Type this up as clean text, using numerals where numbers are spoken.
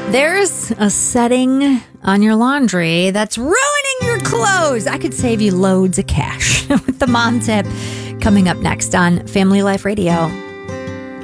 There's a setting on your laundry that's ruining your clothes. I could save you loads of cash with the mom tip coming up next on Family Life Radio.